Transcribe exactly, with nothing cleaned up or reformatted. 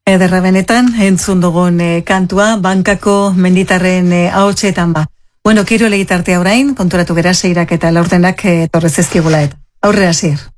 Ederra benetan, entzun dugun e, kantua, bankako menditarren e, ahotsetan ba. Bueno, kiro legitartea orain, konturatu gera seirak eta laurdenak e, torrez ezkigula eta. Aurrera zier.